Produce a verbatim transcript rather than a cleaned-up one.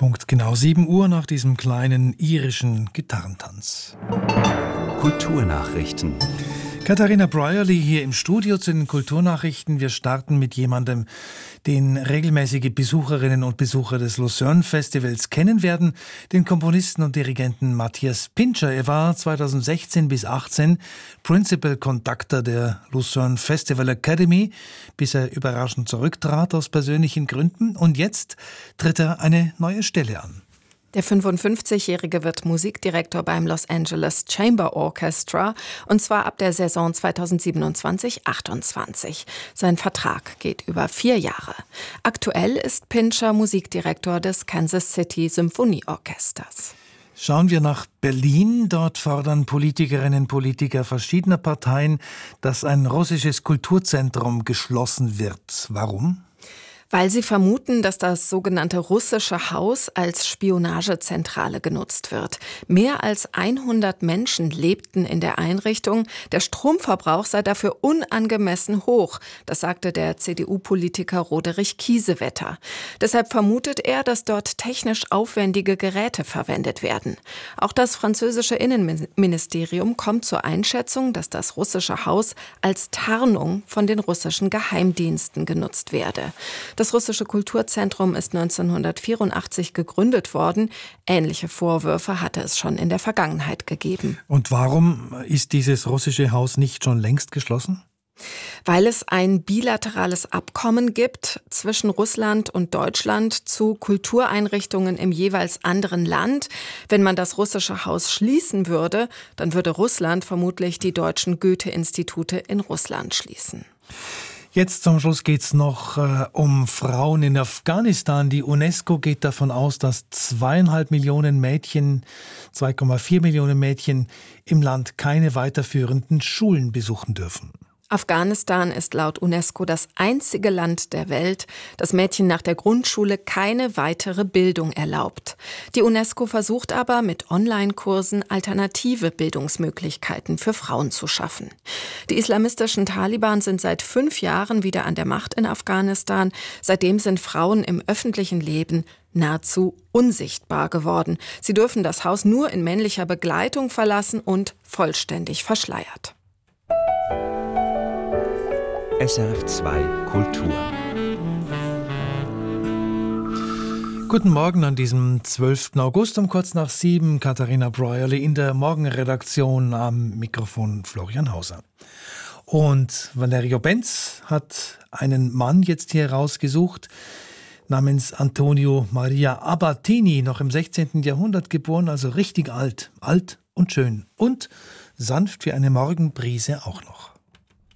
Punkt genau sieben Uhr nach diesem kleinen irischen Gitarrentanz. Kulturnachrichten. Katharina Brierley hier im Studio zu den Kulturnachrichten. Wir starten mit jemandem, den regelmäßige Besucherinnen und Besucher des Lucerne Festivals kennen werden, den Komponisten und Dirigenten Matthias Pintscher. Er war zweitausendsechzehn bis achtzehn Principal Conductor der Lucerne Festival Academy, bis er überraschend zurücktrat aus persönlichen Gründen. Und jetzt tritt er eine neue Stelle an. Der fünfundfünfzigjährige wird Musikdirektor beim Los Angeles Chamber Orchestra, und zwar ab der Saison zweitausendsiebenundzwanzig achtundzwanzig. Sein Vertrag geht über vier Jahre. Aktuell ist Pintscher Musikdirektor des Kansas City Symphonieorchesters. Schauen wir nach Berlin. Dort fordern Politikerinnen und Politiker verschiedener Parteien, dass ein russisches Kulturzentrum geschlossen wird. Warum? Weil sie vermuten, dass das sogenannte russische Haus als Spionagezentrale genutzt wird. Mehr als hundert Menschen lebten in der Einrichtung. Der Stromverbrauch sei dafür unangemessen hoch. Das sagte der C D U-Politiker Roderich Kiesewetter. Deshalb vermutet er, dass dort technisch aufwendige Geräte verwendet werden. Auch das französische Innenministerium kommt zur Einschätzung, dass das russische Haus als Tarnung von den russischen Geheimdiensten genutzt werde. Das russische Kulturzentrum ist neunzehnhundertvierundachtzig gegründet worden. Ähnliche Vorwürfe hatte es schon in der Vergangenheit gegeben. Und warum ist dieses russische Haus nicht schon längst geschlossen? Weil es ein bilaterales Abkommen gibt zwischen Russland und Deutschland zu Kultureinrichtungen im jeweils anderen Land. Wenn man das russische Haus schließen würde, dann würde Russland vermutlich die deutschen Goethe-Institute in Russland schließen. Jetzt zum Schluss geht es noch äh, um Frauen in Afghanistan. Die UNESCO geht davon aus, dass zweieinhalb Millionen Mädchen, zwei Komma vier Millionen Mädchen im Land keine weiterführenden Schulen besuchen dürfen. Afghanistan ist laut UNESCO das einzige Land der Welt, das Mädchen nach der Grundschule keine weitere Bildung erlaubt. Die UNESCO versucht aber, mit Online-Kursen alternative Bildungsmöglichkeiten für Frauen zu schaffen. Die islamistischen Taliban sind seit fünf Jahren wieder an der Macht in Afghanistan. Seitdem sind Frauen im öffentlichen Leben nahezu unsichtbar geworden. Sie dürfen das Haus nur in männlicher Begleitung verlassen und vollständig verschleiert. S R F zwei Kultur. Guten Morgen an diesem zwölften August um kurz nach sieben. Katharina Brierley in der Morgenredaktion, am Mikrofon Florian Hauser. Und Valerio Benz hat einen Mann jetzt hier rausgesucht, namens Antonio Maria Abatini, noch im sechzehnten Jahrhundert geboren, also richtig alt, alt und schön und sanft wie eine Morgenbrise auch noch.